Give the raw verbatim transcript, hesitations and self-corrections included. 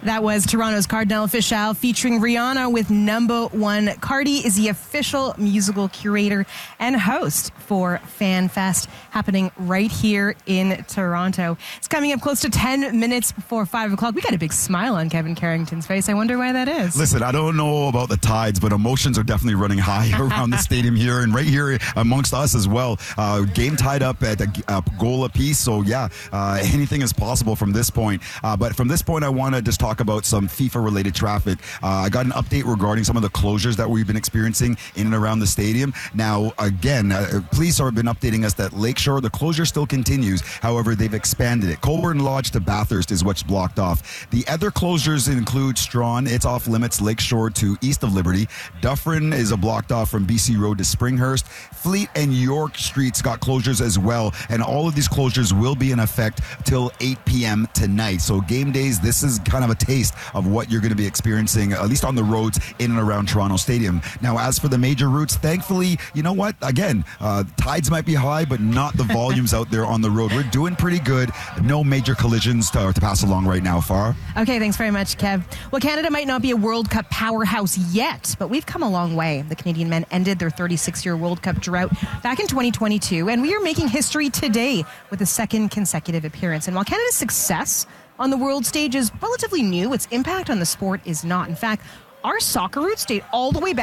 That was Toronto's Cardinal Official featuring Rihanna with Number One. Cardi is the official musical curator and host for FanFest, happening right here in Toronto. It's coming up close to ten minutes before five o'clock. We got a big smile on Kevin Carrington's face. I wonder why that is. Listen, I don't know about the tides, but emotions are definitely running high around the stadium here and right here amongst us as well. Uh, game tied up at a, a goal apiece, so yeah, uh, anything is possible from this point. Uh, but from this point, I want to just talk about some FIFA-related traffic. Uh, I got an update regarding some of the closures that we've been experiencing in and around the stadium. Now, again, uh, police have been updating us that Lakeshore, the closure still continues. However, they've expanded it. Colborne Lodge to Bathurst is what's blocked off. The other closures include Strawn, it's off limits, Lakeshore to east of Liberty. Dufferin is a blocked off from B C Road to Springhurst. Fleet and York Streets got closures as well, and all of these closures will be in effect till eight p.m. tonight. So game days, this is kind of a taste of what you're going to be experiencing, at least on the roads in and around Toronto Stadium. Now, as for the major routes, thankfully, you know what? Again, uh, tides might be high, but not the volumes out there on the road. We're doing pretty good. No major collisions to, to pass along right now, Farah. Okay, thanks very much, Kev. Well, Canada might not be a World Cup powerhouse yet, but we've come a long way. The Canadian men ended their thirty-six-year World Cup drought back in twenty twenty-two, and we are making history today with a second consecutive appearance. And while Canada's success on the world stage is relatively new, its impact on the sport is not. In fact, our soccer roots date all the way back